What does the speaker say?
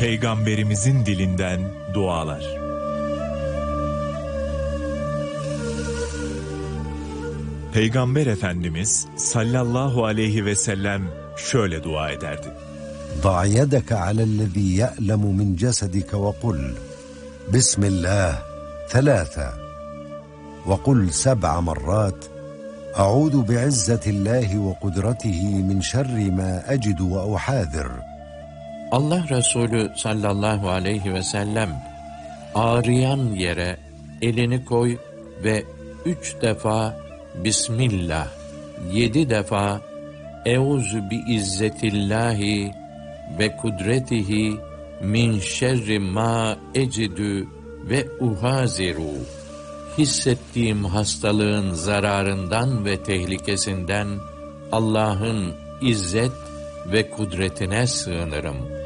Peygamberimizin dilinden dualar. Peygamber Efendimiz sallallahu aleyhi ve sellem şöyle dua ederdi. ضع يدك على الذي يألم من جسدك وقل بسم الله 3 وقل 7 مرات أعوذ بعزة الله وقدرته من شر ما أجد وأحاذر. Allah Resulü sallallahu aleyhi ve sellem ağrıyan yere elini koy ve 3 defa Bismillah, 7 defa Euzu bi izzetillahi ve kudretihi min şerri ma ecidü ve uhaziru. Hissettiğim hastalığın zararından ve tehlikesinden Allah'ın izzet ve kudretine sığınırım.